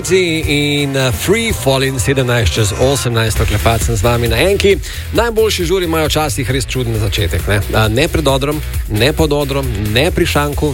In Free Falling 17:18, klepet sem z vami na enki. Najboljši žuri imajo včasih res čuden začetek. Ne pred odrom, ne pod odrom, ne pri šanku,